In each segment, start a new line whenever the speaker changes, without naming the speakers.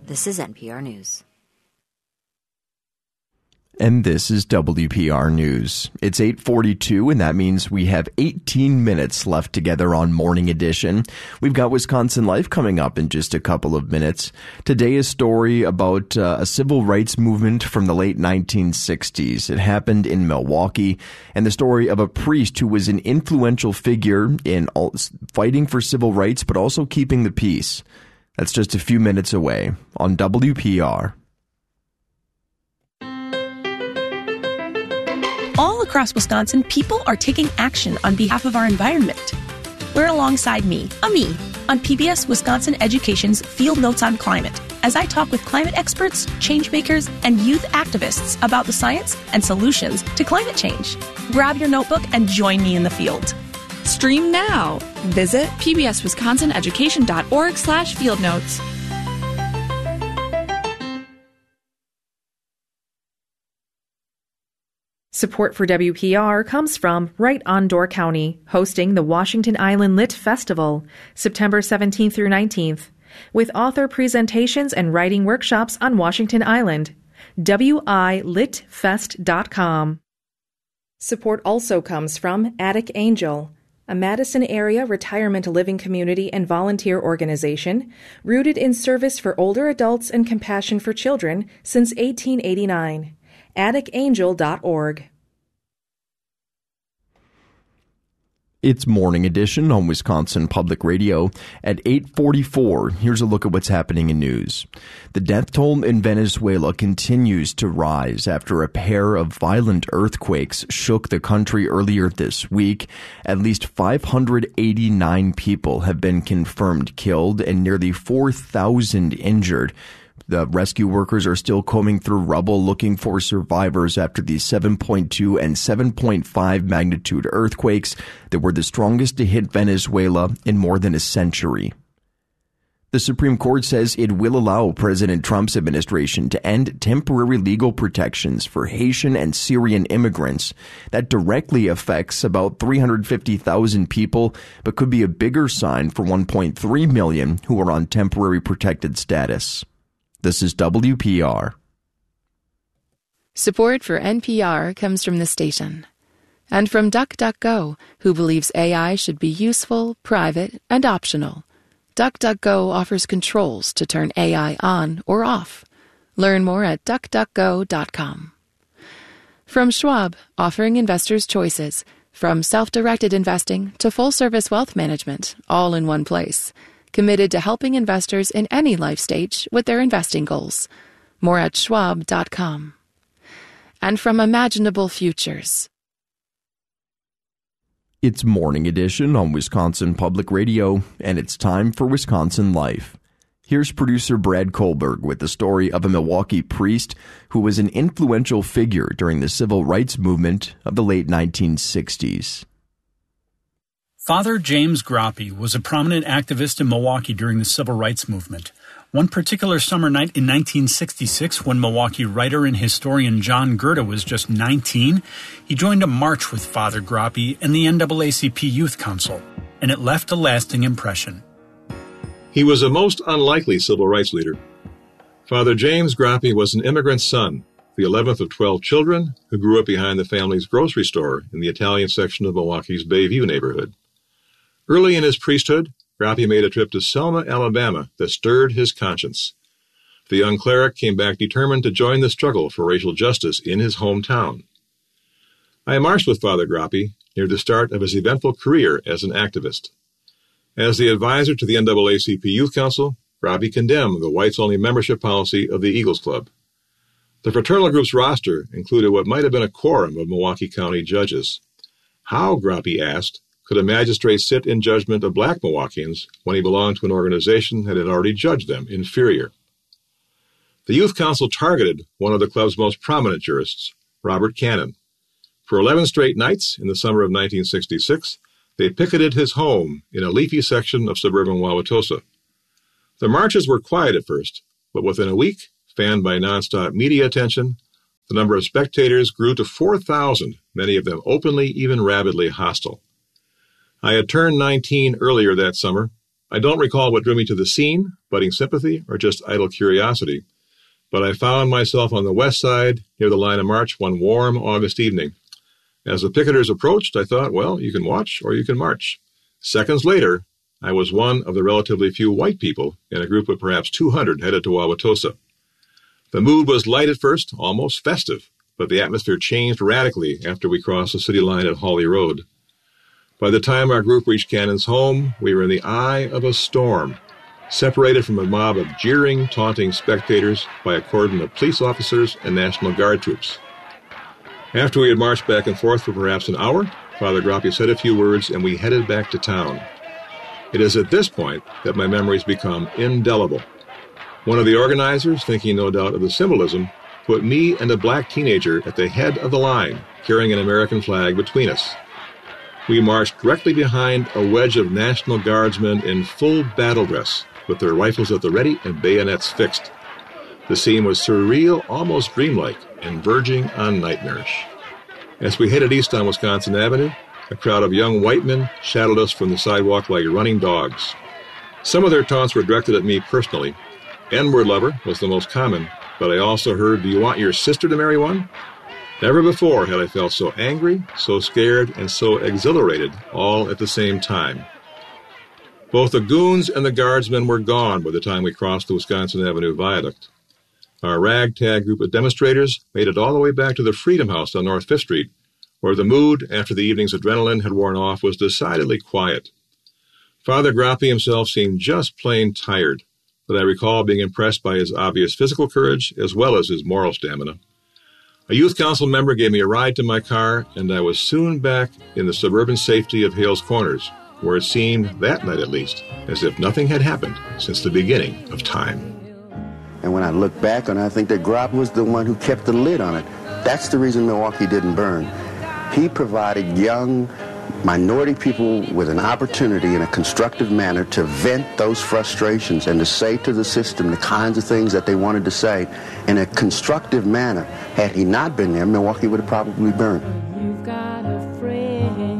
This is NPR News.
And this is WPR News. It's 8:42, and that means we have 18 minutes left together on Morning Edition. We've got Wisconsin Life coming up in just a couple of minutes. Today, a story about a civil rights movement from the late 1960s. It happened in Milwaukee, and the story of a priest who was an influential figure in fighting for civil rights, but also keeping the peace. That's just a few minutes away on WPR.
All across Wisconsin, people are taking action on behalf of our environment. Learn alongside me, Ami, on PBS Wisconsin Education's Field Notes on Climate, as I talk with climate experts, change makers, and youth activists about the science and solutions to climate change. Grab your notebook and join me in the field.
Stream now. Visit pbswisconsineducation.org/fieldnotes.
Support for WPR comes from Right on Door County, hosting the Washington Island Lit Festival, September 17th through 19th, with author presentations and writing workshops on Washington Island. WILitfest.com. Support also comes from Attic Angel, a Madison area retirement living community and volunteer organization rooted in service for older adults and compassion for children since 1889. atticangel.org.
It's Morning Edition on Wisconsin Public Radio. At 8:44, here's a look at what's happening in news. The death toll in Venezuela continues to rise after a pair of violent earthquakes shook the country earlier this week. At least 589 people have been confirmed killed and nearly 4,000 injured. The rescue workers are still combing through rubble looking for survivors after the 7.2 and 7.5 magnitude earthquakes that were the strongest to hit Venezuela in more than a century. The Supreme Court says it will allow President Trump's administration to end temporary legal protections for Haitian and Syrian immigrants. That directly affects about 350,000 people, but could be a bigger sign for 1.3 million who are on temporary protected status. This is WPR.
Support for NPR comes from the station. And from DuckDuckGo, who believes AI should be useful, private, and optional. DuckDuckGo offers controls to turn AI on or off. Learn more at duckduckgo.com. From Schwab, offering investors choices, from self-directed investing to full-service wealth management, all in one place. Committed to helping investors in any life stage with their investing goals. More at schwab.com. And from Imaginable Futures.
It's Morning Edition on Wisconsin Public Radio, and it's time for Wisconsin Life. Here's producer Brad Kohlberg with the story of a Milwaukee priest who was an influential figure during the civil rights movement of the late 1960s.
Father James Groppe was a prominent activist in Milwaukee during the civil rights movement. One particular summer night in 1966, when Milwaukee writer and historian John Gerda was just 19, he joined a march with Father Groppe and the NAACP Youth Council, and it left a lasting impression.
He was a most unlikely civil rights leader. Father James Groppe was an immigrant son, the 11th of 12 children, who grew up behind the family's grocery store in the Italian section of Milwaukee's Bayview neighborhood. Early in his priesthood, Groppe made a trip to Selma, Alabama that stirred his conscience. The young cleric came back determined to join the struggle for racial justice in his hometown. I marched with Father Groppe near the start of his eventful career as an activist. As the advisor to the NAACP Youth Council, Groppe condemned the whites-only membership policy of the Eagles Club. The fraternal group's roster included what might have been a quorum of Milwaukee County judges. How, Groppe asked, could a magistrate sit in judgment of black Milwaukeeans when he belonged to an organization that had already judged them inferior? The Youth Council targeted one of the club's most prominent jurists, Robert Cannon. For 11 straight nights in the summer of 1966, they picketed his home in a leafy section of suburban Wauwatosa. The marches were quiet at first, but within a week, fanned by nonstop media attention, the number of spectators grew to 4,000, many of them openly, even rabidly hostile. I had turned 19 earlier that summer, I don't recall what drew me to the scene, budding sympathy, or just idle curiosity, but I found myself on the west side near the line of march one warm August evening. As the picketers approached, I thought, well, you can watch or you can march. Seconds later, I was one of the relatively few white people in a group of perhaps 200 headed to Wauwatosa. The mood was light at first, almost festive, but the atmosphere changed radically after we crossed the city line at Hawley Road. By the time our group reached Cannon's home, we were in the eye of a storm, separated from a mob of jeering, taunting spectators by a cordon of police officers and National Guard troops. After we had marched back and forth for perhaps an hour, Father Grappi said a few words and we headed back to town. It is at this point that my memories become indelible. One of the organizers, thinking no doubt of the symbolism, put me and a black teenager at the head of the line, carrying an American flag between us. We marched directly behind a wedge of National Guardsmen in full battle dress, with their rifles at the ready and bayonets fixed. The scene was surreal, almost dreamlike, and verging on nightmarish. As we headed east on Wisconsin Avenue, a crowd of young white men shadowed us from the sidewalk like running dogs. Some of their taunts were directed at me personally. N-word lover was the most common, but I also heard, "Do you want your sister to marry one?" Never before had I felt so angry, so scared, and so exhilarated, all at the same time. Both the goons and the guardsmen were gone by the time we crossed the Wisconsin Avenue Viaduct. Our ragtag group of demonstrators made it all the way back to the Freedom House on North 5th Street, where the mood, after the evening's adrenaline had worn off, was decidedly quiet. Father Grappi himself seemed just plain tired, but I recall being impressed by his obvious physical courage as well as his moral stamina. A youth council member gave me a ride to my car, and I was soon back in the suburban safety of Hales Corners, where it seemed, that night at least, as if nothing had happened since the beginning of time.
And when I look back on it, I think that Grappi was the one who kept the lid on it. That's the reason Milwaukee didn't burn. He provided young minority people with an opportunity in a constructive manner to vent those frustrations and to say to the system the kinds of things that they wanted to say in a constructive manner. Had he not been there, Milwaukee would have probably burned. You've got a friend.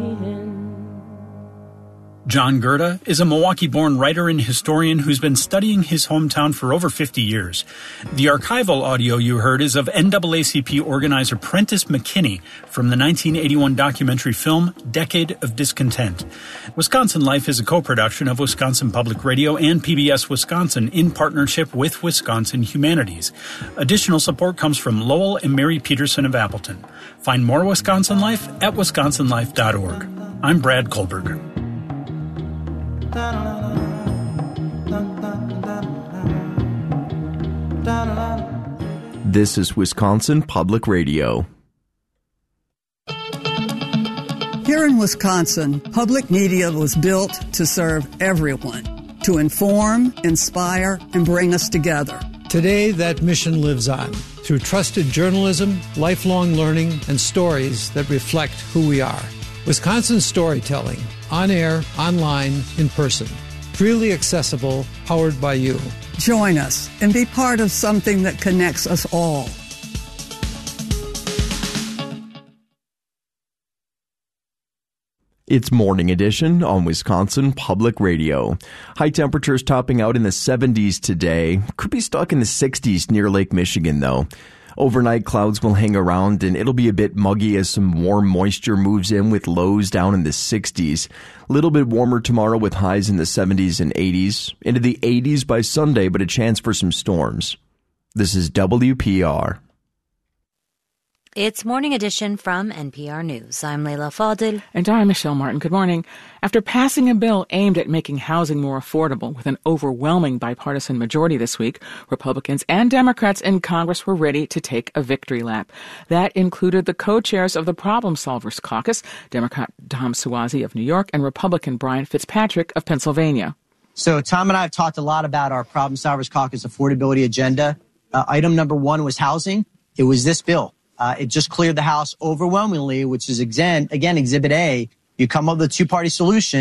John Gerda is a Milwaukee-born writer and historian who's been studying his hometown for over 50 years. The archival audio you heard is of NAACP organizer Prentice McKinney from the 1981 documentary film Decade of Discontent. Wisconsin Life is a co-production of Wisconsin Public Radio and PBS Wisconsin in partnership with Wisconsin Humanities. Additional support comes from Lowell and Mary Peterson of Appleton. Find more Wisconsin Life at wisconsinlife.org. I'm Brad Kohlberg.
This is Wisconsin Public Radio.
Here in Wisconsin, public media was built to serve everyone, to inform, inspire, and bring us together.
Today, that mission lives on through trusted journalism, lifelong learning, and stories that reflect who we are. Wisconsin storytelling, on air, online, in person. Freely accessible, powered by you.
Join us and be part of something that connects us all.
It's Morning Edition on Wisconsin Public Radio. High temperatures topping out in the 70s today. Could be stuck in the 60s near Lake Michigan, though. Overnight, clouds will hang around, and it'll be a bit muggy as some warm moisture moves in with lows down in the 60s. A little bit warmer tomorrow with highs in the 70s and 80s. Into the 80s by Sunday, but a chance for some storms. This is WPR.
It's Morning Edition from NPR News. I'm Leila Fadil.
And I'm Michelle Martin. Good morning. After passing a bill aimed at making housing more affordable with an overwhelming bipartisan majority this week, Republicans and Democrats in Congress were ready to take a victory lap. That included the co-chairs of the Problem Solvers Caucus, Democrat Tom Suozzi of New York and Republican Brian Fitzpatrick of Pennsylvania.
So Tom and I have talked a lot about our Problem Solvers Caucus affordability agenda. Item number one was housing. It was this bill. It just cleared the House overwhelmingly, which is, again, Exhibit A. You come up with a two-party solution,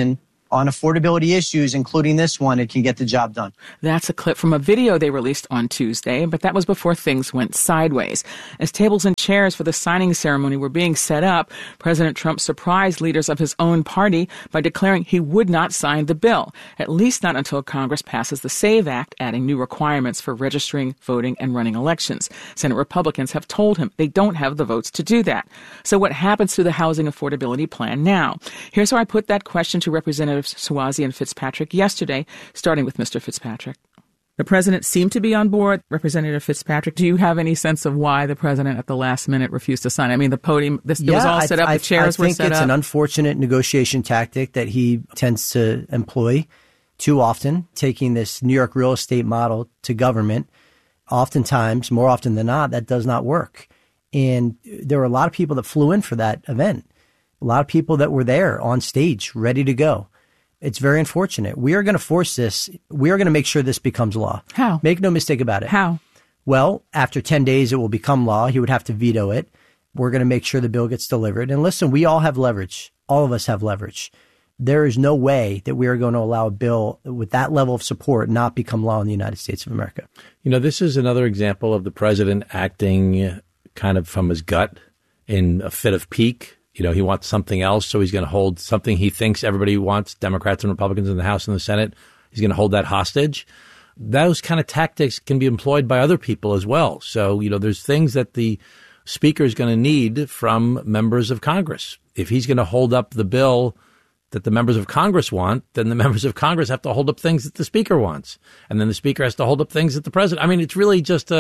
on affordability issues, including this one, it can get the job done.
That's a clip from a video they released on Tuesday, but that was before things went sideways. As tables and chairs for the signing ceremony were being set up, President Trump surprised leaders of his own party by declaring he would not sign the bill, at least not until Congress passes the SAVE Act, adding new requirements for registering, voting, and running elections. Senate Republicans have told him they don't have the votes to do that. So what happens to the housing affordability plan now? Here's how I put that question to Representatives Suozzi and Fitzpatrick yesterday, starting with Mr. Fitzpatrick. The president seemed to be on board. Representative Fitzpatrick, do you have any sense of why the president at the last minute refused to sign? I mean, the podium, it was all set up, the chairs were set up.
I think it's an unfortunate negotiation tactic that he tends to employ too often, taking this New York real estate model to government. Oftentimes, more often than not, that does not work. And there were a lot of people that flew in for that event, a lot of people that were there on stage, ready to go. It's very unfortunate. We are going to force this. We are going to make sure this becomes law.
How?
Make no mistake about it.
How?
Well, after 10 days, it will become law. He would have to veto it. We're going to make sure the bill gets delivered. And listen, we all have leverage. All of us have leverage. There is no way that we are going to allow a bill with that level of support not become law in the United States of America.
You know, this is another example of the president acting kind of from his gut in a fit of pique. You know, he wants something else, so he's going to hold something he thinks everybody wants, Democrats and Republicans in the House and the Senate. He's going to hold that hostage. Those kind of tactics can be employed by other people as well. So, you know, there's things that the speaker is going to need from members of Congress. If he's going to hold up the bill that the members of Congress want, then the members of Congress have to hold up things that the speaker wants. And then the speaker has to hold up things that the president. I mean, it's really just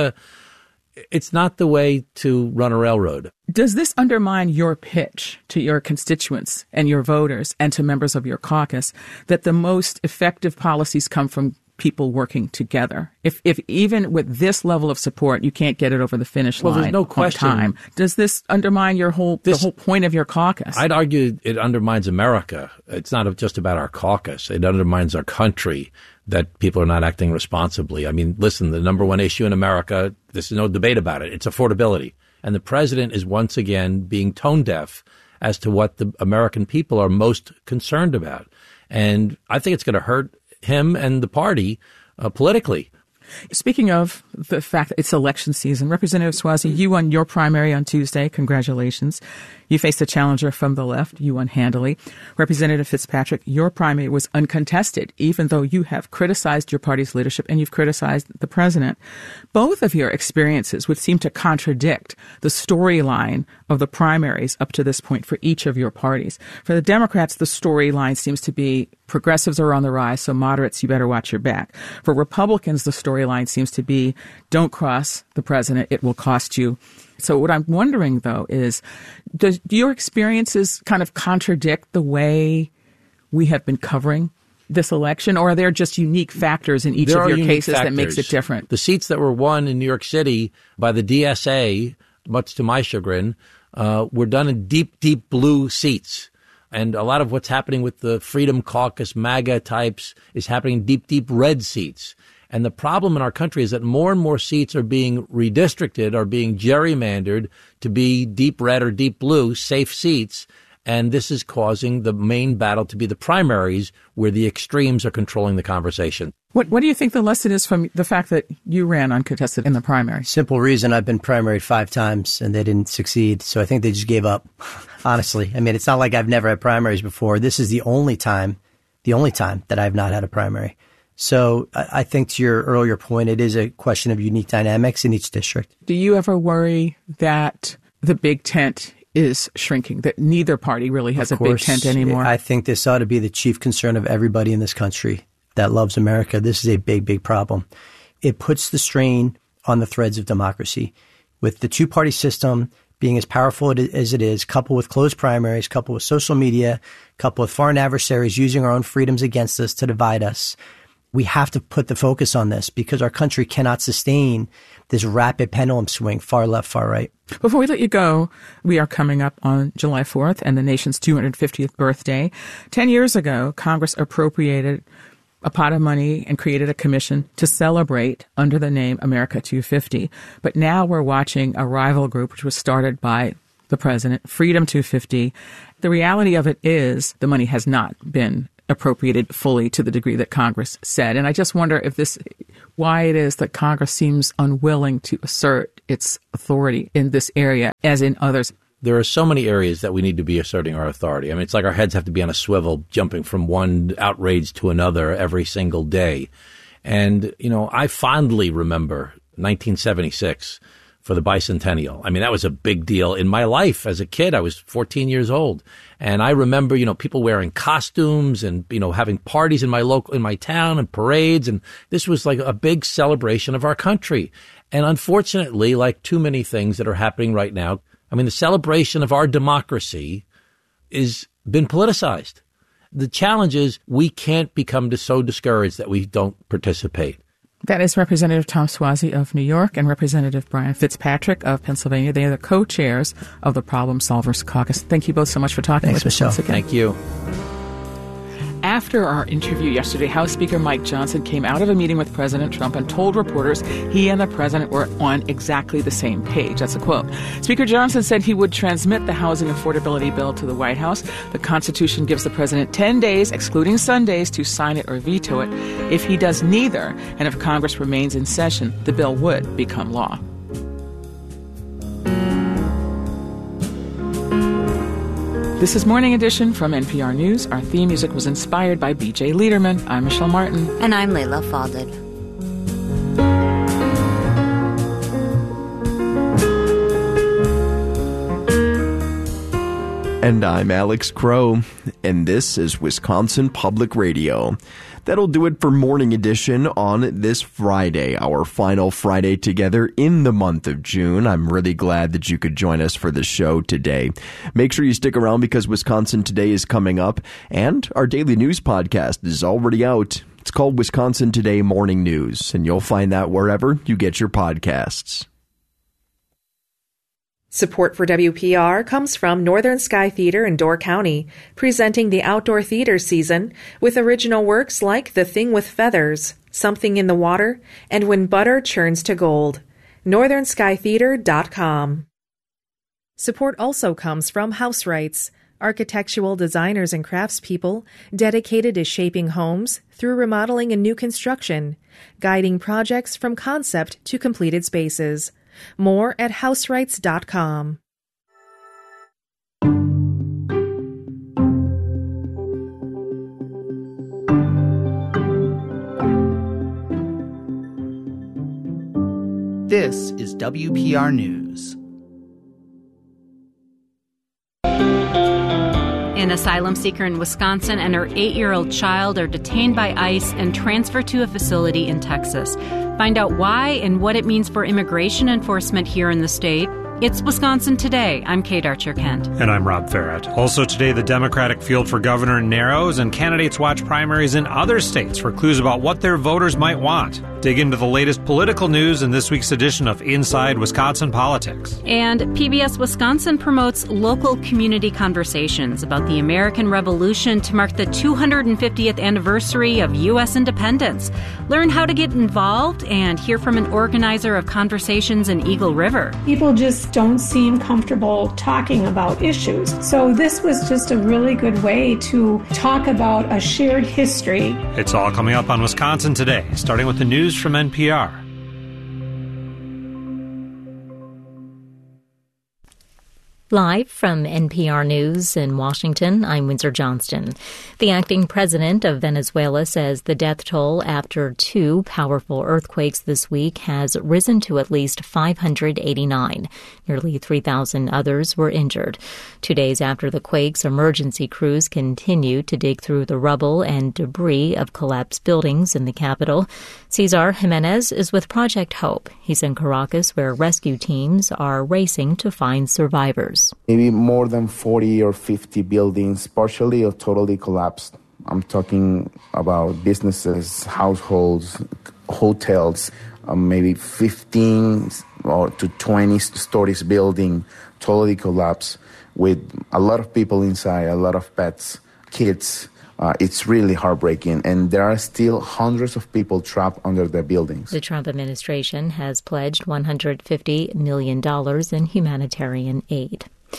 it's not the way to run a railroad.
Does this undermine your pitch to your constituents and your voters and to members of your caucus that the most effective policies come from people working together? If even with this level of support, you can't get it over the finish line,
there's no question.
On time, does this undermine the whole point of your caucus?
I'd argue it undermines America. It's not just about our caucus. It undermines our country that people are not acting responsibly. I mean, listen, the number one issue in America, there's no debate about it. It's affordability. And the president is once again being tone deaf as to what the American people are most concerned about. And I think it's going to hurt him and the party politically.
Speaking of the fact that it's election season, Representative Suozzi, you won your primary on Tuesday. Congratulations. You faced a challenger from the left. You won handily. Representative Fitzpatrick, your primary was uncontested, even though you have criticized your party's leadership and you've criticized the president. Both of your experiences would seem to contradict the storyline of the primaries up to this point for each of your parties. For the Democrats, the storyline seems to be progressives are on the rise, so moderates, you better watch your back. For Republicans, the storyline seems to be don't cross the president, it will cost you. So what I'm wondering, though, is do your experiences kind of contradict the way we have been covering this election, or are there just unique factors in each of your cases that makes it different?
The seats that were won in New York City by the DSA, much to my chagrin, were done in deep, deep blue seats. And a lot of what's happening with the Freedom Caucus MAGA types is happening in deep, deep red seats. And the problem in our country is that more and more seats are being redistricted, are being gerrymandered to be deep red or deep blue, safe seats. And this is causing the main battle to be the primaries, where the extremes are controlling the conversation.
What do you think the lesson is from the fact that you ran uncontested in the primary?
Simple reason. I've been primaried 5 times and they didn't succeed. So I think they just gave up, honestly. I mean, it's not like I've never had primaries before. This is the only time that I've not had a primary. So I think to your earlier point, it is a question of unique dynamics in each district.
Do you ever worry that the big tent is shrinking, that neither party really has a big tent anymore?
I think this ought to be the chief concern of everybody in this country that loves America. This is a big, big problem. It puts the strain on the threads of democracy. With the two-party system being as powerful as it is, coupled with closed primaries, coupled with social media, coupled with foreign adversaries using our own freedoms against us to divide us, we have to put the focus on this because our country cannot sustain this rapid pendulum swing, far left, far right.
Before we let you go, we are coming up on July 4th and the nation's 250th birthday. 10 years ago, Congress appropriated a pot of money and created a commission to celebrate under the name America 250. But now we're watching a rival group, which was started by the president, Freedom 250. The reality of it is the money has not been appropriated fully to the degree that Congress said. And I just wonder why it is that Congress seems unwilling to assert its authority in this area as in others.
There are so many areas that we need to be asserting our authority. I mean, it's like our heads have to be on a swivel, jumping from one outrage to another every single day. And, I fondly remember 1976 for the bicentennial. I mean, that was a big deal in my life as a kid. I was 14 years old. And I remember, people wearing costumes and, having parties in my town and parades. And this was like a big celebration of our country. And unfortunately, like too many things that are happening right now, I mean, the celebration of our democracy has been politicized. The challenge is we can't become so discouraged that we don't participate.
That is Representative Tom Suozzi of New York and Representative Brian Fitzpatrick of Pennsylvania. They are the co-chairs of the Problem Solvers Caucus. Thank you both so much for talking with us once again.
Thank you.
After our interview yesterday, House Speaker Mike Johnson came out of a meeting with President Trump and told reporters he and the president were on exactly the same page. That's a quote. Speaker Johnson said he would transmit the housing affordability bill to the White House. The Constitution gives the president 10 days, excluding Sundays, to sign it or veto it. If he does neither, and if Congress remains in session, the bill would become law. This is Morning Edition from NPR News. Our theme music was inspired by B.J. Liederman. I'm Michelle Martin.
And I'm Leila Fadel.
And I'm Alex Crow, and this is Wisconsin Public Radio. That'll do it for Morning Edition on this Friday, our final Friday together in the month of June. I'm really glad that you could join us for the show today. Make sure you stick around because Wisconsin Today is coming up, and our daily news podcast is already out. It's called Wisconsin Today Morning News, and you'll find that wherever you get your podcasts.
Support for WPR comes from Northern Sky Theater in Door County, presenting the outdoor theater season with original works like The Thing with Feathers, Something in the Water, and When Butter Churns to Gold. NorthernSkyTheater.com. Support also comes from House Rights, architectural designers and craftspeople dedicated to shaping homes through remodeling and new construction, guiding projects from concept to completed spaces. More at houserights.com.
This is WPR News.
An asylum seeker in Wisconsin and her 8-year-old child are detained by ICE and transferred to a facility in Texas. Find out why and what it means for immigration enforcement here in the state. It's Wisconsin Today. I'm Kate Archer-Kent.
And I'm Rob Farrett. Also today, the Democratic field for governor narrows and candidates watch primaries in other states for clues about what their voters might want. Dig into the latest political news in this week's edition of Inside Wisconsin Politics.
And PBS Wisconsin promotes local community conversations about the American Revolution to mark the 250th anniversary of U.S. independence. Learn how to get involved and hear from an organizer of conversations in Eagle River.
People just don't seem comfortable talking about issues. So this was just a really good way to talk about a shared history.
It's all coming up on Wisconsin Today, starting with the news from NPR.
Live from NPR News in Washington, I'm Windsor Johnston. The acting president of Venezuela says the death toll after 2 powerful earthquakes this week has risen to at least 589. Nearly 3,000 others were injured. 2 days after the quakes, emergency crews continue to dig through the rubble and debris of collapsed buildings in the capital. Cesar Jimenez is with Project Hope. He's in Caracas, where rescue teams are racing to find survivors.
Maybe more than 40 or 50 buildings, partially or totally collapsed. I'm talking about businesses, households, hotels, maybe 15 or to 20 stories building, totally collapsed with a lot of people inside, a lot of pets, kids. It's really heartbreaking, and there are still hundreds of people trapped under the buildings.
The Trump administration has pledged $150 million in humanitarian aid.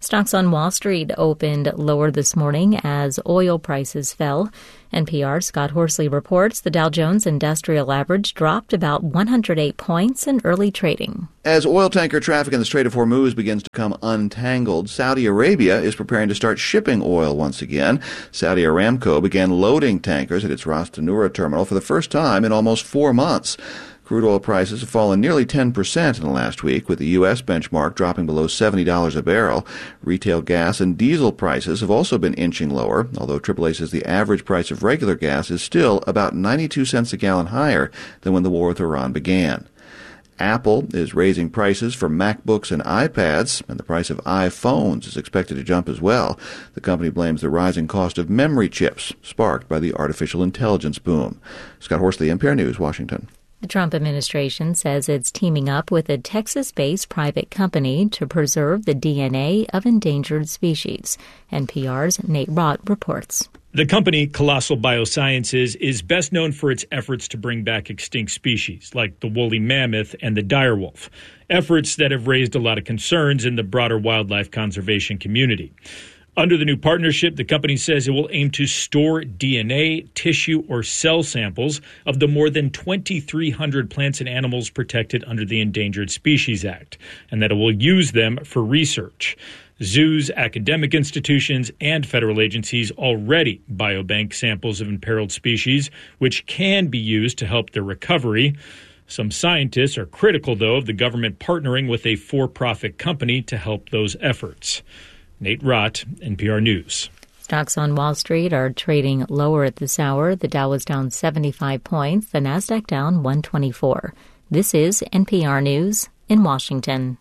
Stocks on Wall Street opened lower this morning as oil prices fell. NPR's Scott Horsley reports the Dow Jones Industrial Average dropped about 108 points in early trading.
As oil tanker traffic in the Strait of Hormuz begins to become untangled, Saudi Arabia is preparing to start shipping oil once again. Saudi Aramco began loading tankers at its Ras Tanura terminal for the first time in almost 4 months. Crude oil prices have fallen nearly 10% in the last week, with the U.S. benchmark dropping below $70 a barrel. Retail gas and diesel prices have also been inching lower, although AAA says the average price of regular gas is still about 92 cents a gallon higher than when the war with Iran began. Apple is raising prices for MacBooks and iPads, and the price of iPhones is expected to jump as well. The company blames the rising cost of memory chips, sparked by the artificial intelligence boom. Scott Horsley, NPR News, Washington.
The Trump administration says it's teaming up with a Texas-based private company to preserve the DNA of endangered species. NPR's Nate Rott reports.
The company, Colossal Biosciences, is best known for its efforts to bring back extinct species like the woolly mammoth and the direwolf, efforts that have raised a lot of concerns in the broader wildlife conservation community. Under the new partnership, the company says it will aim to store DNA, tissue, or cell samples of the more than 2,300 plants and animals protected under the Endangered Species Act, and that it will use them for research. Zoos, academic institutions, and federal agencies already biobank samples of imperiled species, which can be used to help their recovery. Some scientists are critical, though, of the government partnering with a for-profit company to help those efforts. Nate Rott, NPR News.
Stocks on Wall Street are trading lower at this hour. The Dow was down 75 points, the Nasdaq down 124. This is NPR News in Washington.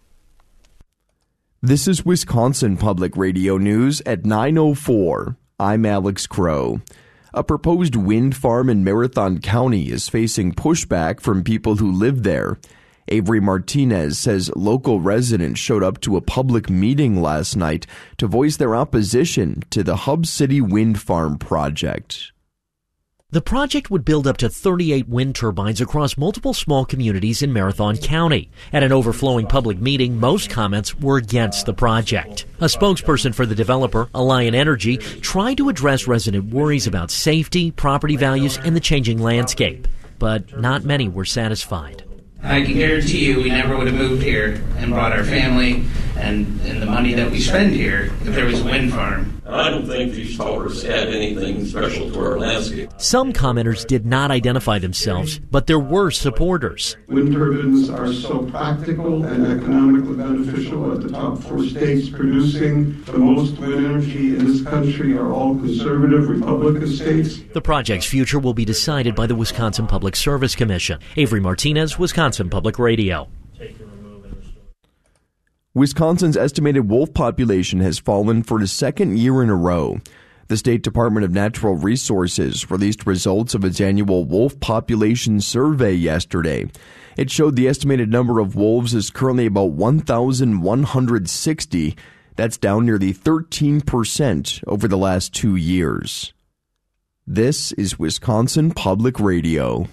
This is Wisconsin Public Radio News at 9:04. I'm Alex Crow. A proposed wind farm in Marathon County is facing pushback from people who live there. Avery Martinez says local residents showed up to a public meeting last night to voice their opposition to the Hub City Wind Farm project.
The project would build up to 38 wind turbines across multiple small communities in Marathon County. At an overflowing public meeting, most comments were against the project. A spokesperson for the developer, Alliant Energy, tried to address resident worries about safety, property values, and the changing landscape. But not many were satisfied.
I can guarantee you we never would have moved here and brought our family and the money that we spend here if there was a wind farm.
I don't think these towers add anything special to our landscape.
Some commenters did not identify themselves, but there were supporters.
Wind turbines are so practical and economically beneficial. At the top 4 states producing the most wind energy in this country are all conservative Republican states.
The project's future will be decided by the Wisconsin Public Service Commission. Avery Martinez, Wisconsin Public Radio.
Wisconsin's estimated wolf population has fallen for the second year in a row. The State Department of Natural Resources released results of its annual wolf population survey yesterday. It showed the estimated number of wolves is currently about 1,160. That's down nearly 13% over the last 2 years. This is Wisconsin Public Radio.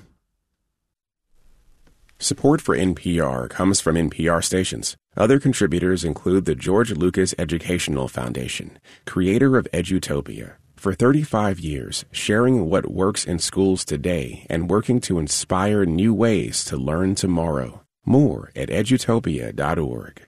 Support for NPR comes from NPR stations. Other contributors include the George Lucas Educational Foundation, creator of Edutopia. For 35 years, sharing what works in schools today and working to inspire new ways to learn tomorrow. More at edutopia.org.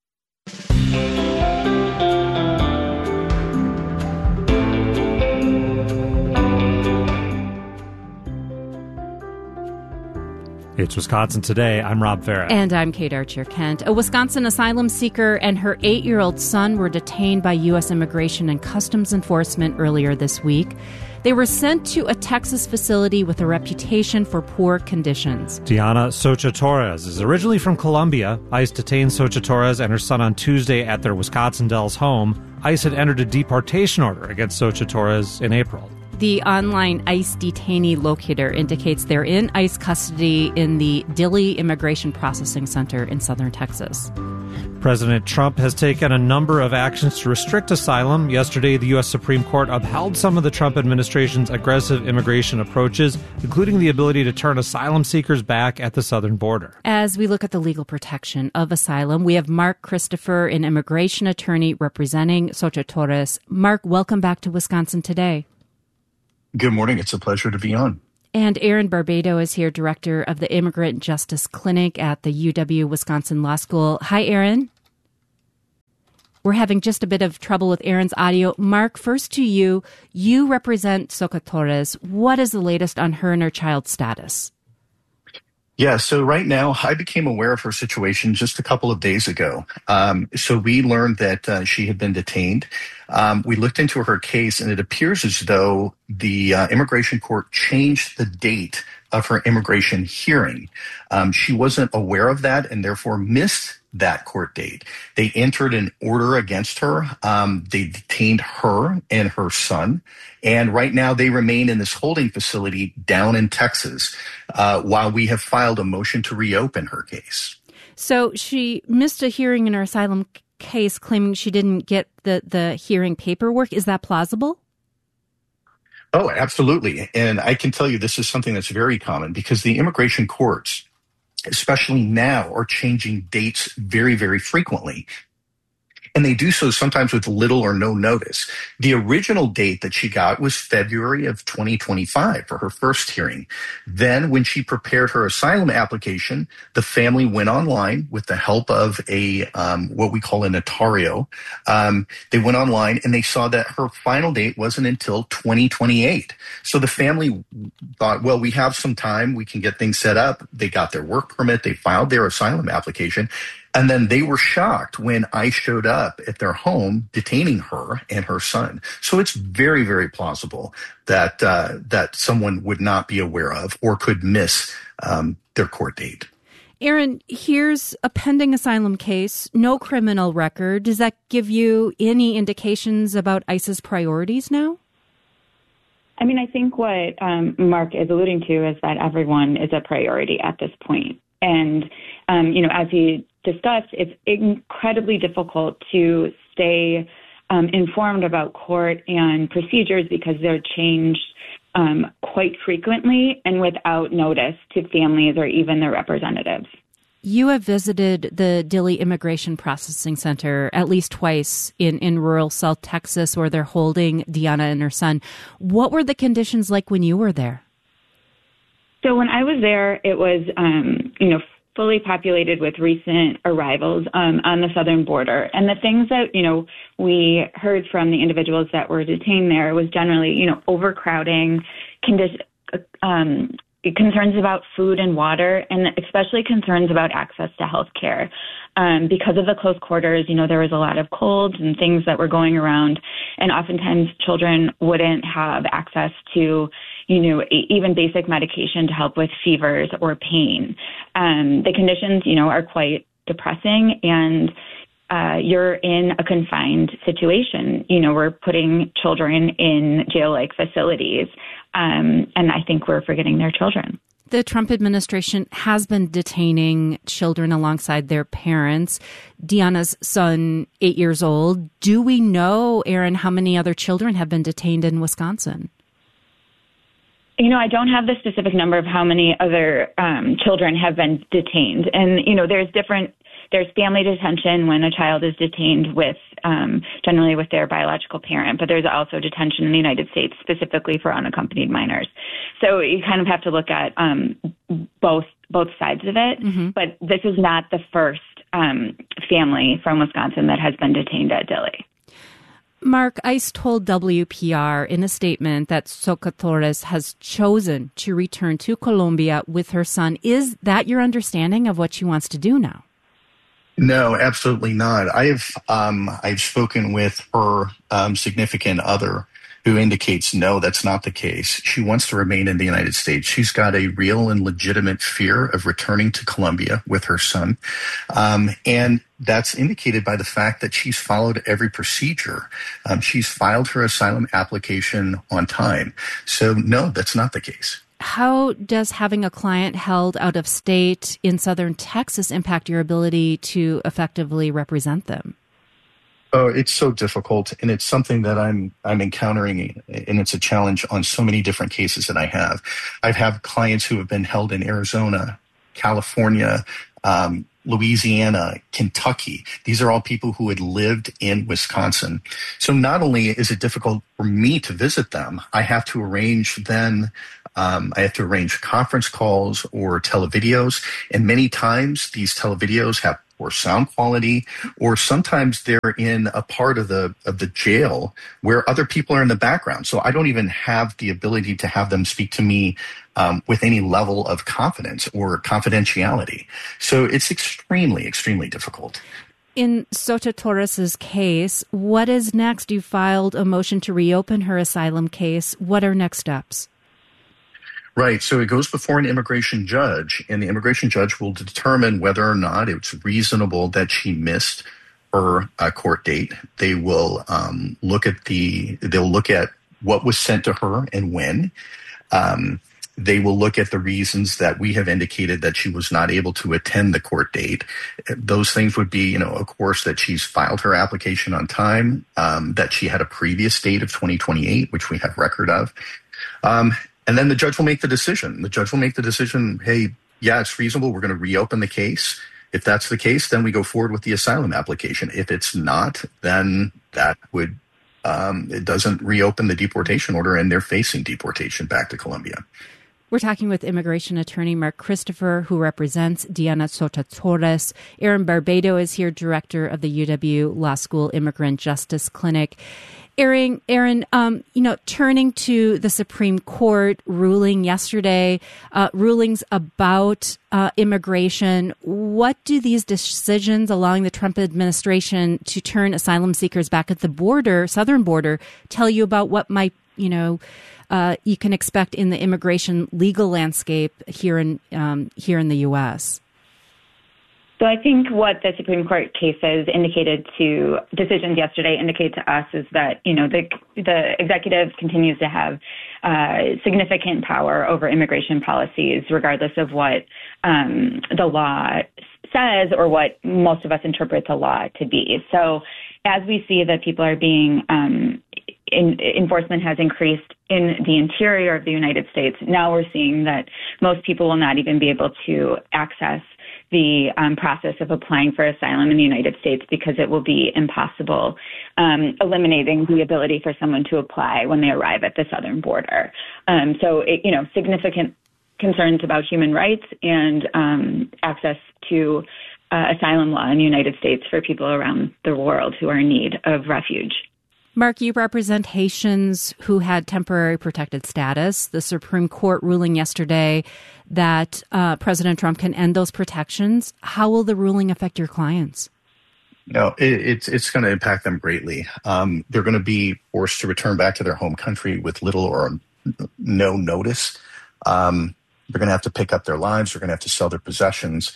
It's Wisconsin Today. I'm Rob Farah.
And I'm Kate Archer-Kent. A Wisconsin asylum seeker and her 8-year-old son were detained by U.S. Immigration and Customs Enforcement earlier this week. They were sent to a Texas facility with a reputation for poor conditions.
Diana Socha Torres is originally from Colombia. ICE detained Socha Torres and her son on Tuesday at their Wisconsin Dells home. ICE had entered a deportation order against Socha Torres in April.
The online ICE detainee locator indicates they're in ICE custody in the Dilley Immigration Processing Center in southern Texas.
President Trump has taken a number of actions to restrict asylum. Yesterday, the U.S. Supreme Court upheld some of the Trump administration's aggressive immigration approaches, including the ability to turn asylum seekers back at the southern border.
As we look at the legal protection of asylum, we have Mark Christopher, an immigration attorney representing Xochitl Torres. Mark, welcome back to Wisconsin Today.
Good morning. It's a pleasure to be on.
And Aaron Barbado is here, director of the Immigrant Justice Clinic at the UW-Wisconsin Law School. Hi, Aaron. We're having just a bit of trouble with Aaron's audio. Mark, first to you. You represent Xochitl Torres. What is the latest on her and her child's status?
Yeah, so right now, I became aware of her situation just a couple of days ago. So we learned that she had been detained. We looked into her case, and it appears as though the immigration court changed the date of her immigration hearing. She wasn't aware of that and therefore missed that court date. They entered an order against her. They detained her and her son. And right now they remain in this holding facility down in Texas while we have filed a motion to reopen her case.
So she missed a hearing in her asylum case, claiming she didn't get the hearing paperwork. Is that plausible?
Oh, absolutely. And I can tell you this is something that's very common because the immigration courts, especially now, are changing dates very, very frequently. And they do so sometimes with little or no notice. The original date that she got was February of 2025 for her first hearing. Then when she prepared her asylum application, the family went online with the help of a what we call a notario. They went online and they saw that her final date wasn't until 2028. So the family thought, well, we have some time. We can get things set up. They got their work permit. They filed their asylum application. And then they were shocked when I showed up at their home detaining her and her son. So it's very, very plausible that that someone would not be aware of or could miss their court date.
Aaron, here's a pending asylum case, no criminal record. Does that give you any indications about ICE's priorities now?
I mean, I think what Mark is alluding to is that everyone is a priority at this point. And, as he discussed, it's incredibly difficult to stay informed about court and procedures because they're changed quite frequently and without notice to families or even their representatives.
You have visited the Dilley Immigration Processing Center at least twice in rural South Texas where they're holding Deanna and her son. What were the conditions like when you were there?
So when I was there, it was, fully populated with recent arrivals on the southern border. And the things that, we heard from the individuals that were detained there was generally, overcrowding, concerns about food and water, and especially concerns about access to health care. Because of the close quarters, there was a lot of colds and things that were going around. And oftentimes children wouldn't have access to even basic medication to help with fevers or pain. The conditions, are quite depressing, and you're in a confined situation. We're putting children in jail-like facilities, and I think we're forgetting their children.
The Trump administration has been detaining children alongside their parents. Deanna's son, 8 years old. Do we know, Aaron, how many other children have been detained in Wisconsin?
I don't have the specific number of how many other children have been detained. And, there's family detention when a child is detained with, generally with their biological parent, but there's also detention in the United States specifically for unaccompanied minors. So you kind of have to look at both sides of it. Mm-hmm. But this is not the first family from Wisconsin that has been detained at Dilley.
Mark, ICE told WPR in a statement that Xochitl Torres has chosen to return to Colombia with her son. Is that your understanding of what she wants to do now?
No, absolutely not. I've spoken with her significant other who indicates no, that's not the case. She wants to remain in the United States. She's got a real and legitimate fear of returning to Colombia with her son. And that's indicated by the fact that she's followed every procedure. She's filed her asylum application on time. So no, that's not the case.
how does having a client held out of state in southern Texas impact your ability to effectively represent them?
Oh, it's so difficult, and it's something that I'm encountering, and it's a challenge on so many different cases that I have. I've had clients who have been held in Arizona, California, Louisiana, Kentucky. These are all people who had lived in Wisconsin. So not only is it difficult for me to visit them, I have to arrange conference calls or televideos, and many times these televideos have poor sound quality, or sometimes they're in a part of the jail where other people are in the background. So I don't even have the ability to have them speak to me with any level of confidence or confidentiality. So it's extremely, extremely difficult.
In Soto Torres's case, what is next? You filed a motion to reopen her asylum case. What are next steps?
Right. So it goes before an immigration judge, and the immigration judge will determine whether or not it's reasonable that she missed her court date. They will look at what was sent to her and when. They will look at the reasons that we have indicated that she was not able to attend the court date. Those things would be, of course, that she's filed her application on time, that she had a previous date of 2028, which we have record of. And then the judge will make the decision. The judge will make the decision, hey, yeah, it's reasonable. We're going to reopen the case. If that's the case, then we go forward with the asylum application. If it's not, then that would, it doesn't reopen the deportation order, and they're facing deportation back to Colombia.
We're talking with immigration attorney Mark Christopher, who represents Diana Soto Torres. Aaron Barbado is here, director of the UW Law School Immigrant Justice Clinic. Aaron, turning to the Supreme Court ruling yesterday, rulings about immigration, what do these decisions allowing the Trump administration to turn asylum seekers back at the border, southern border, tell you about what might, you can expect in the immigration legal landscape here in the U.S.?
So I think what the Supreme Court decisions yesterday indicate to us is that, the executive continues to have significant power over immigration policies, regardless of what the law says or what most of us interpret the law to be. So as we see that people are being enforcement has increased in the interior of the United States, now we're seeing that most people will not even be able to access the process of applying for asylum in the United States because it will be impossible, eliminating the ability for someone to apply when they arrive at the southern border. Significant concerns about human rights and access to asylum law in the United States for people around the world who are in need of refuge.
Mark, you represent Haitians who had temporary protected status. The Supreme Court ruling yesterday that President Trump can end those protections. How will the ruling affect your clients?
No, it's going to impact them greatly. They're going to be forced to return back to their home country with little or no notice. They're going to have to pick up their lives. They're going to have to sell their possessions.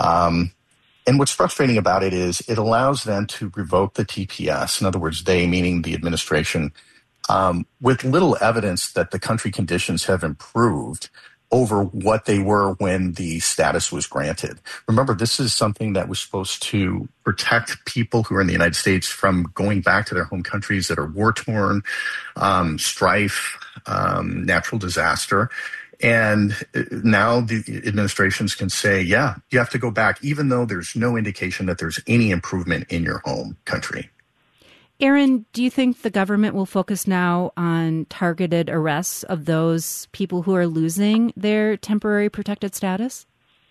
And what's frustrating about it is it allows them to revoke the TPS. In other words, they, meaning the administration, with little evidence that the country conditions have improved over what they were when the status was granted. Remember, this is something that was supposed to protect people who are in the United States from going back to their home countries that are war-torn, strife, natural disaster. And now the administrations can say, yeah, you have to go back, even though there's no indication that there's any improvement in your home country.
Aaron, do you think the government will focus now on targeted arrests of those people who are losing their temporary protected status?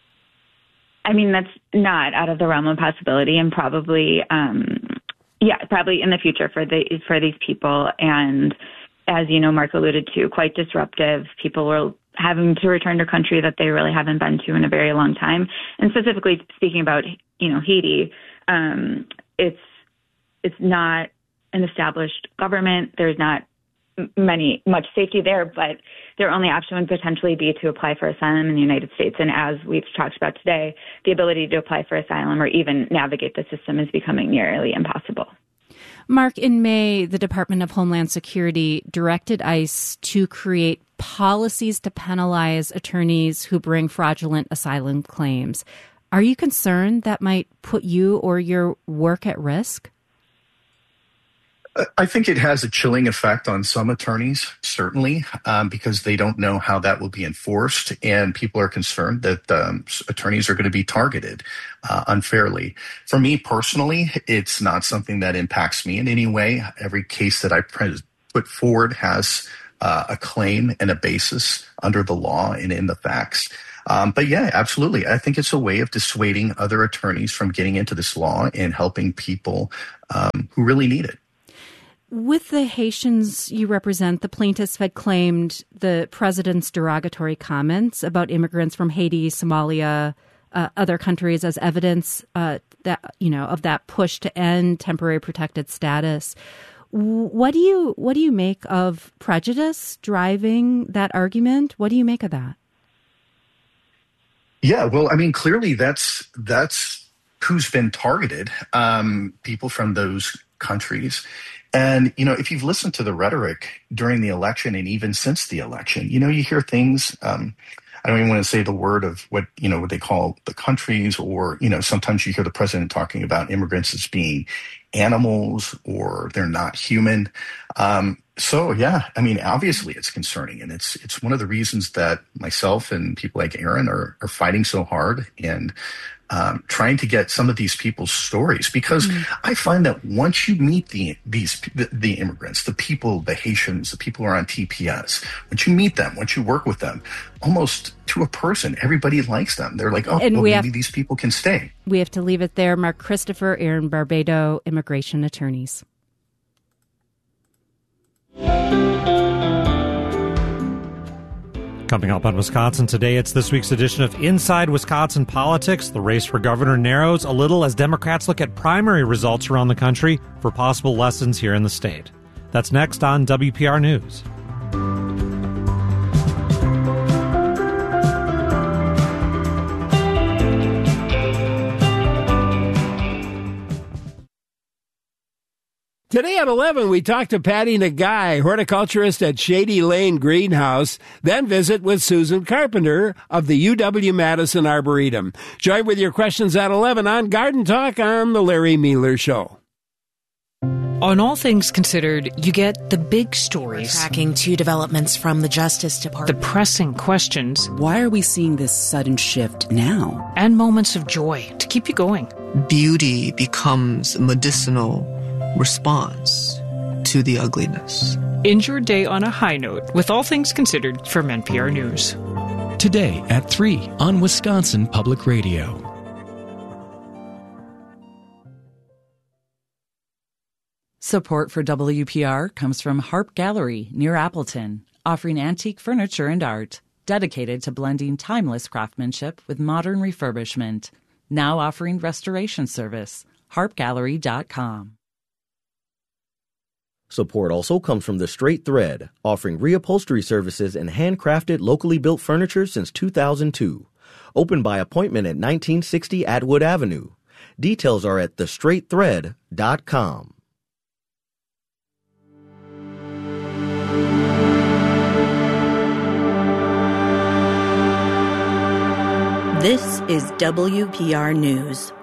I mean, that's not out of the realm of possibility, and probably in the future for these people. And as Mark alluded to, quite disruptive. People will having to return to a country that they really haven't been to in a very long time. And specifically speaking about, Haiti, it's not an established government. There's not much safety there, but their only option would potentially be to apply for asylum in the United States. And as we've talked about today, the ability to apply for asylum or even navigate the system is becoming nearly impossible.
Mark, in May, the Department of Homeland Security directed ICE to create policies to penalize attorneys who bring fraudulent asylum claims. Are you concerned that might put you or your work at risk?
I think it has a chilling effect on some attorneys, certainly, because they don't know how that will be enforced, and people are concerned that attorneys are going to be targeted unfairly. For me personally, it's not something that impacts me in any way. Every case that I put forward has a claim and a basis under the law and in the facts. But yeah, absolutely. I think it's a way of dissuading other attorneys from getting into this law and helping people who really need it.
With the Haitians you represent, the plaintiffs had claimed the president's derogatory comments about immigrants from Haiti, Somalia, other countries as evidence that of that push to end temporary protected status. What do you make of prejudice driving that argument? What do you make of that?
Yeah, well, I mean, clearly that's who's been targeted, people from those countries. And, if you've listened to the rhetoric during the election and even since the election, you hear things, I don't even want to say the word of what they call the countries, or, sometimes you hear the president talking about immigrants as being animals or they're not human. So, yeah, I mean, obviously it's concerning. And it's one of the reasons that myself and people like Aaron are fighting so hard and trying to get some of these people's stories, because I find that once you meet the immigrants, the people, the Haitians, the people who are on TPS, once you meet them, once you work with them, almost to a person, everybody likes them. They're like, maybe these people can stay.
We have to leave it there. Mark Christopher, Aaron Barbado, immigration attorneys.
Coming up on Wisconsin Today, it's this week's edition of Inside Wisconsin Politics. The race for governor narrows a little as Democrats look at primary results around the country for possible lessons here in the state. That's next on WPR News.
Today at 11, we talk to Patty Nagai, horticulturist at Shady Lane Greenhouse, then visit with Susan Carpenter of the UW-Madison Arboretum. Join with your questions at 11 on Garden Talk on The Larry Mealer Show.
On All Things Considered, you get the big stories.
Tracking 2 developments from the Justice Department.
The pressing questions.
Why are we seeing this sudden shift now?
And moments of joy to keep you going.
Beauty becomes medicinal response to the ugliness.
End your day on a high note with All Things Considered from NPR News.
Today at 3 on Wisconsin Public Radio.
Support for WPR comes from Harp Gallery near Appleton, offering antique furniture and art, dedicated to blending timeless craftsmanship with modern refurbishment. Now offering restoration service. harpgallery.com.
Support also comes from The Straight Thread, offering reupholstery services and handcrafted, locally built furniture since 2002. Open by appointment at 1960 Atwood Avenue. Details are at thestraightthread.com.
This is WPR News.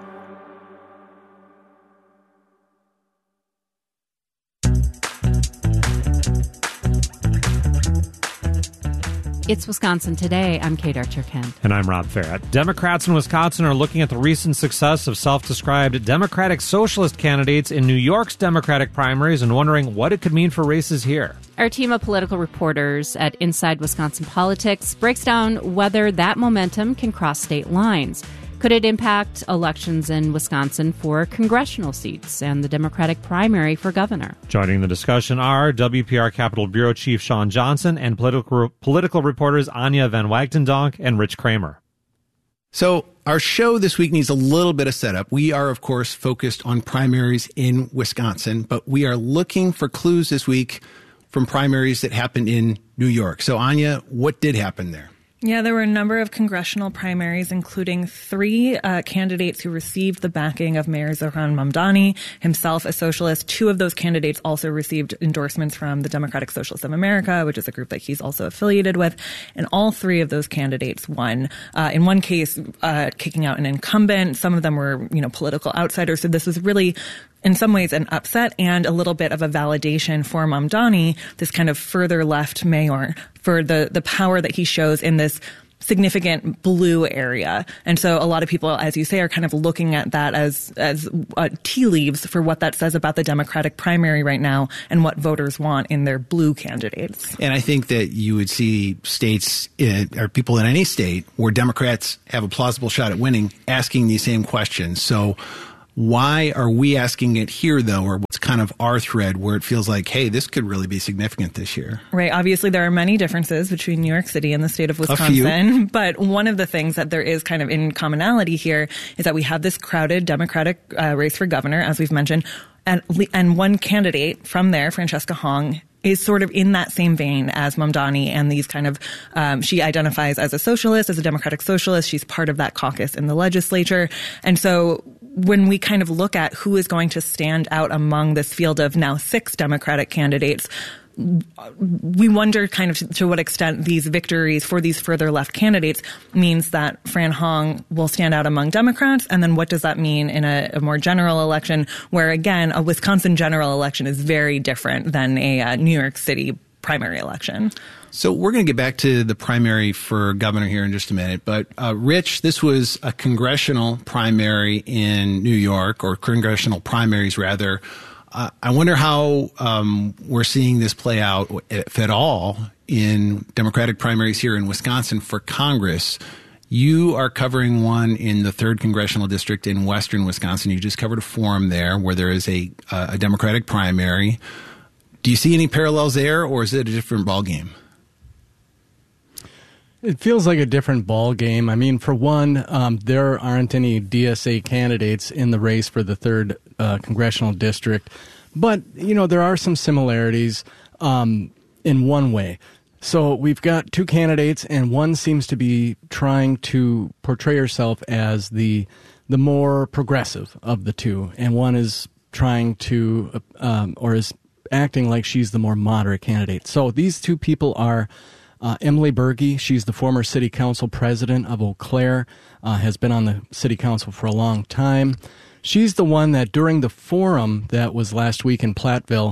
It's Wisconsin Today. I'm Kate Archer-Kent.
And I'm Rob Farrett. Democrats in Wisconsin are looking at the recent success of self-described Democratic Socialist candidates in New York's Democratic primaries and wondering what it could mean for races here.
Our team of political reporters at Inside Wisconsin Politics breaks down whether that momentum can cross state lines. Could it impact elections in Wisconsin for congressional seats and the Democratic primary for governor?
Joining the discussion are WPR Capitol Bureau Chief Sean Johnson and political reporters Anya Van Wagtendonk and Rich Kramer.
So our show this week needs a little bit of setup. We are, of course, focused on primaries in Wisconsin, but we are looking for clues this week from primaries that happened in New York. So, Anya, what did happen there?
Yeah, there were a number of congressional primaries, including 3 candidates who received the backing of Mayor Zohran Mamdani, himself a socialist. 2 of those candidates also received endorsements from the Democratic Socialists of America, which is a group that he's also affiliated with. And all 3 of those candidates won. In one case, kicking out an incumbent. Some of them were, political outsiders. So this was really, in some ways, an upset and a little bit of a validation for Mamdani, this kind of further left mayor, for the power that he shows in this significant blue area. And so a lot of people, as you say, are kind of looking at that as tea leaves for what that says about the Democratic primary right now and what voters want in their blue candidates.
And I think that you would see states or people in any state where Democrats have a plausible shot at winning asking these same questions. So why are we asking it here, though, or what's kind of our thread where it feels like, hey, this could really be significant this year?
Right. Obviously, there are many differences between New York City and the state of Wisconsin. But one of the things that there is kind of in commonality here is that we have this crowded Democratic race for governor, as we've mentioned, and one candidate from there, Francesca Hong, is sort of in that same vein as Mamdani and these kind of, she identifies as a socialist, as a Democratic socialist. She's part of that caucus in the legislature. And so when we kind of look at who is going to stand out among this field of now 6 Democratic candidates, we wonder kind of to what extent these victories for these further left candidates means that Fran Hong will stand out among Democrats. And then what does that mean in a more general election where, again, a Wisconsin general election is very different than a New York City primary election?
So we're going to get back to the primary for governor here in just a minute. But, Rich, this was a congressional primary in New York, or congressional primaries, rather. I wonder how we're seeing this play out, if at all, in Democratic primaries here in Wisconsin for Congress. You are covering one in the 3rd Congressional District in western Wisconsin. You just covered a forum there where there is a Democratic primary. Do you see any parallels there, or is it a different ballgame?
It feels like a different ball game. I mean, for one, there aren't any DSA candidates in the race for the 3rd congressional district, but there are some similarities in one way. So we've got 2 candidates, and one seems to be trying to portray herself as the more progressive of the 2, and one is trying to or is acting like she's the more moderate candidate. So these 2 people are Emily Berge. She's the former city council president of Eau Claire, has been on the city council for a long time. She's the one that during the forum that was last week in Platteville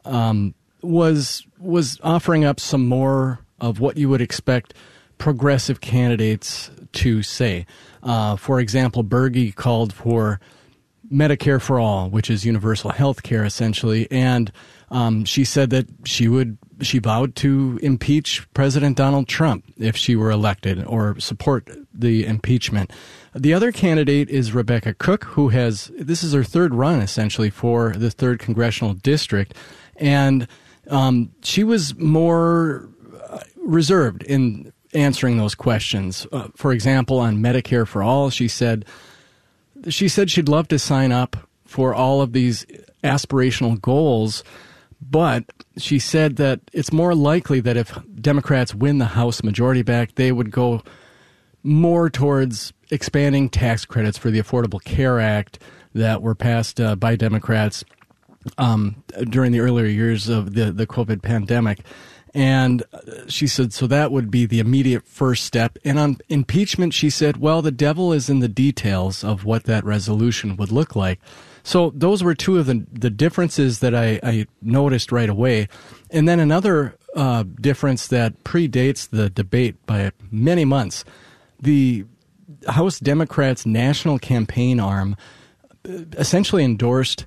was offering up some more of what you would expect progressive candidates to say. For example, Berge called for Medicare for all, which is universal health care essentially, and she said that she vowed to impeach President Donald Trump if she were elected, or support the impeachment. The other candidate is Rebecca Cook, this is her 3rd run essentially for the 3rd congressional district, and she was more reserved in answering those questions. For example, on Medicare for all, she said she'd love to sign up for all of these aspirational goals, but she said that it's more likely that if Democrats win the House majority back, they would go more towards expanding tax credits for the Affordable Care Act that were passed by Democrats during the earlier years of the COVID pandemic. And she said, so that would be the immediate first step. And on impeachment, she said, well, the devil is in the details of what that resolution would look like. So those were 2 of the differences that I noticed right away. And then another difference that predates the debate by many months, the House Democrats' national campaign arm essentially endorsed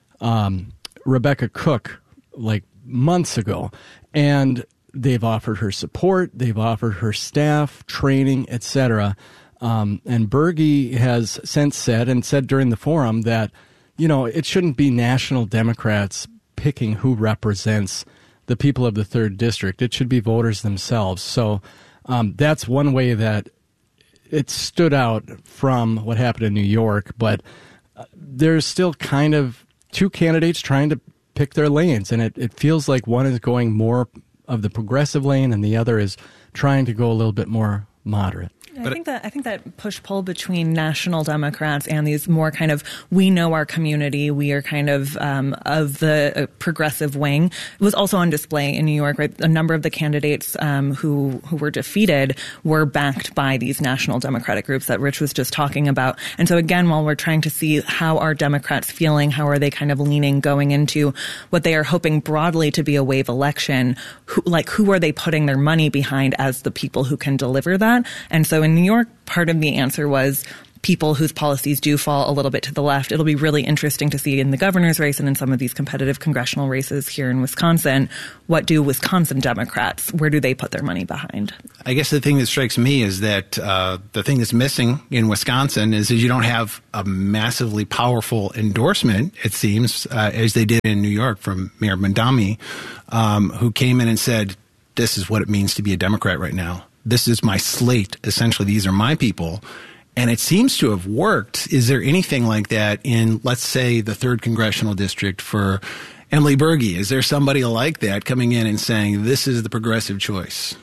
Rebecca Cook like months ago. And they've offered her support, they've offered her staff, training, etc. And Berge has since said during the forum that, it shouldn't be national Democrats picking who represents the people of the 3rd district. It should be voters themselves. So that's one way that it stood out from what happened in New York. But there's still kind of 2 candidates trying to pick their lanes, and it feels like one is going more of the progressive lane and the other is trying to go a little bit more moderate.
I think that push-pull between national Democrats and these more kind of, we know our community, we are kind of the progressive wing, was also on display in New York. Right? A number of the candidates who were defeated were backed by these national Democratic groups that Rich was just talking about. And so again, while we're trying to see how are Democrats feeling, how are they kind of leaning going into what they are hoping broadly to be a wave election, who are they putting their money behind as the people who can deliver that? And so in New York, part of the answer was people whose policies do fall a little bit to the left. It'll be really interesting to see in the governor's race and in some of these competitive congressional races here in Wisconsin, what do Wisconsin Democrats, where do they put their money behind?
I guess the thing that strikes me is that the thing that's missing in Wisconsin is you don't have a massively powerful endorsement, it seems, as they did in New York from Mayor Mondami, who came in and said, this is what it means to be a Democrat right now. This is my slate. Essentially, these are my people. And it seems to have worked. Is there anything like that in, let's say, the 3rd Congressional District for Emily Berge? Is there somebody like that coming in and saying, this is the progressive choice?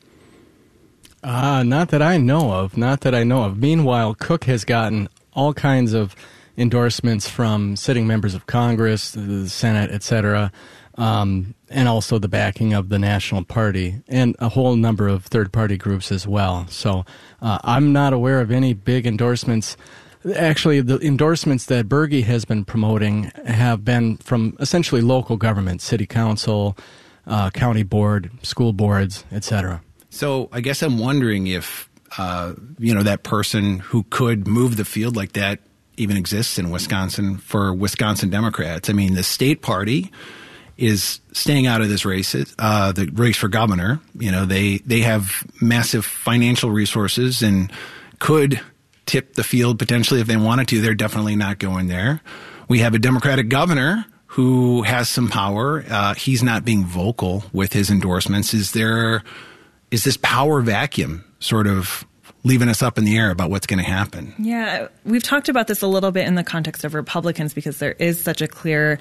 Not that I know of. Meanwhile, Cook has gotten all kinds of endorsements from sitting members of Congress, the Senate, etc., and also the backing of the National Party and a whole number of third-party groups as well. So I'm not aware of any big endorsements. Actually, the endorsements that Berge has been promoting have been from essentially local government, city council, county board, school boards, etc.
So I guess I'm wondering if, that person who could move the field like that even exists in Wisconsin for Wisconsin Democrats. I mean, the state party is staying out of this race, the race for governor. They have massive financial resources and could tip the field potentially if they wanted to. They're definitely not going there. We have a Democratic governor who has some power. He's not being vocal with his endorsements. Is this power vacuum sort of leaving us up in the air about what's going to happen?
Yeah, we've talked about this a little bit in the context of Republicans because there is such a clear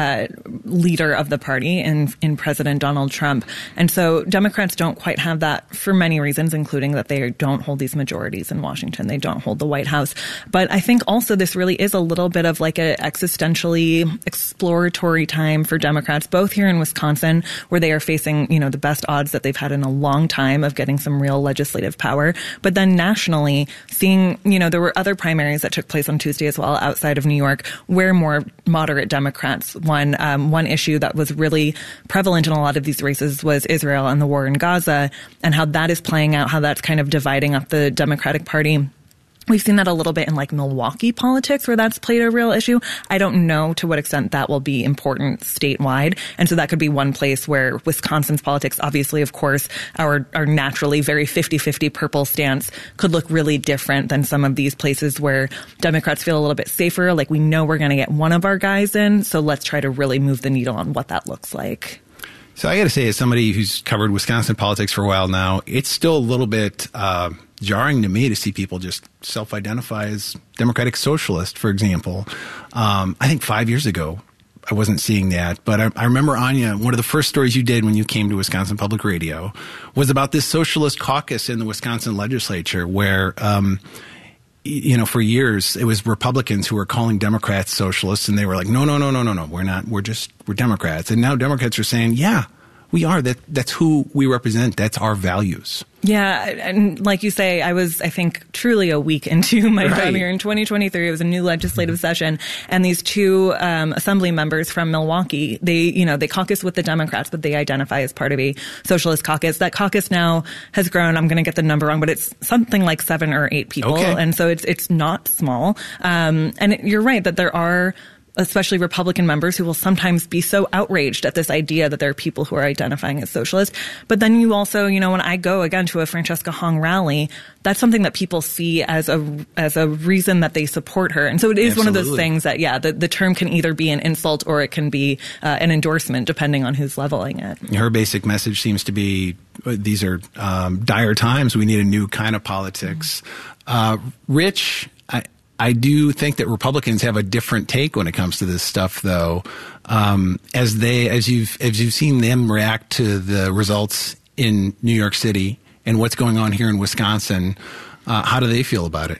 leader of the party in President Donald Trump. And so Democrats don't quite have that for many reasons, including that they don't hold these majorities in Washington. They don't hold the White House. But I think also this really is a little bit of like a existentially exploratory time for Democrats, both here in Wisconsin, where they are facing, the best odds that they've had in a long time of getting some real legislative power. But then nationally, seeing, there were other primaries that took place on Tuesday as well outside of New York, where more moderate Democrats won. One issue that was really prevalent in a lot of these races was Israel and the war in Gaza, and how that is playing out, how that's kind of dividing up the Democratic Party. We've seen that a little bit in like Milwaukee politics where that's played a real issue. I don't know to what extent that will be important statewide. And so that could be one place where Wisconsin's politics, obviously, of course, our naturally very 50-50 purple stance could look really different than some of these places where Democrats feel a little bit safer. Like we know we're going to get one of our guys in. So let's try to really move the needle on what that looks like.
So I got to say, as somebody who's covered Wisconsin politics for a while now, it's still a little bit jarring to me to see people just self-identify as Democratic Socialist, for example. I think 5 years ago, I wasn't seeing that. But I remember, Anya, one of the first stories you did when you came to Wisconsin Public Radio was about this socialist caucus in the Wisconsin legislature where for years, it was Republicans who were calling Democrats socialists, and they were like, no, we're not. We're Democrats. And now Democrats are saying, yeah, we are. That's who we represent. That's our values.
Yeah, and like you say, I was, I think, truly a week into my job here in 2023. It was a new legislative session, and these two assembly members from Milwaukee, they caucus with the Democrats, but they identify as part of a socialist caucus. That caucus now has grown. I'm going to get the number wrong, but it's something like 7 or 8 people, and so it's not small. And you're right that there are especially Republican members who will sometimes be so outraged at this idea that there are people who are identifying as socialist. But then you also, when I go again to a Francesca Hong rally, that's something that people see as a reason that they support her. And so it is one of those things that, the term can either be an insult or it can be an endorsement, depending on who's leveling it.
Her basic message seems to be, these are dire times. We need a new kind of politics. Rich, I do think that Republicans have a different take when it comes to this stuff, though. As you've seen them react to the results in New York City and what's going on here in Wisconsin, how do they feel about it?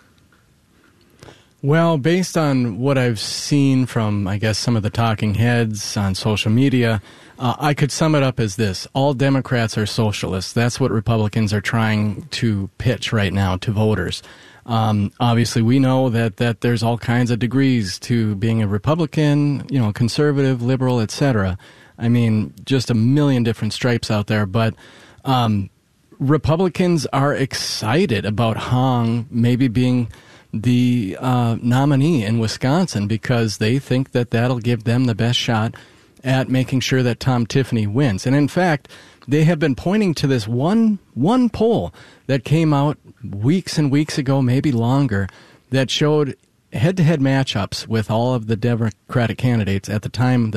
Well, based on what I've seen from, I guess, some of the talking heads on social media, I could sum it up as this. All Democrats are socialists. That's what Republicans are trying to pitch right now to voters. Obviously, we know that there's all kinds of degrees to being a Republican, conservative, liberal, etc. I mean, just a million different stripes out there. But Republicans are excited about Hong maybe being the nominee in Wisconsin because they think that that'll give them the best shot at making sure that Tom Tiffany wins. And in fact, they have been pointing to this one poll that came out weeks and weeks ago, maybe longer, that showed head-to-head matchups with all of the Democratic candidates at the time